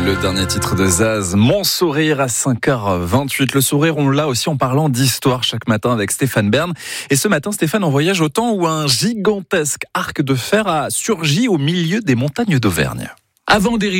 Le dernier titre de Zaz, Mon sourire à 5h28. Le sourire, on l'a aussi en parlant d'histoire chaque matin avec Stéphane Bern. Et ce matin, Stéphane, on voyage au temps où un gigantesque arc de fer a surgi au milieu des montagnes d'Auvergne. Avant d'ériger